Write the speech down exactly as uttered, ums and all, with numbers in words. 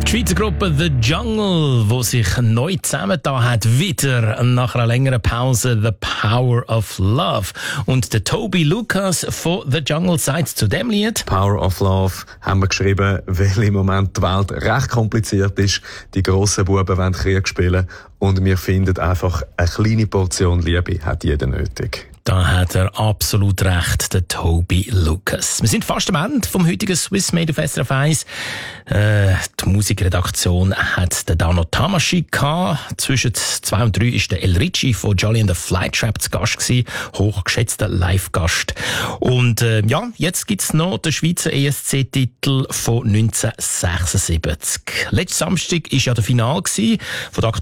Die Schweizer Gruppe The Jungle, die sich neu zusammengetan hat, wieder nach einer längeren Pause The Power of Love. Und der Toby Lucas von The Jungle sagt zu dem Lied: Power of Love haben wir geschrieben, weil im Moment die Welt recht kompliziert ist. Die grossen Buben wollen Krieg spielen und wir finden einfach, eine kleine Portion Liebe hat jeder nötig. Da hat er absolut recht, der Toby Lucas. Wir sind fast am Ende vom heutigen Swiss Made auf S R F eins. Äh, die Musikredaktion hat den Dano Tamashii gehabt. Zwischen zwei und drei war der El Ricci von Jolly and the Flytrap zu Gast gewesen. Hochgeschätzter Live-Gast. Und äh, ja, jetzt gibt's noch den Schweizer E S C-Titel von neunzehnhundertsechsundsiebzig. Letzten Samstag war ja der Finale von der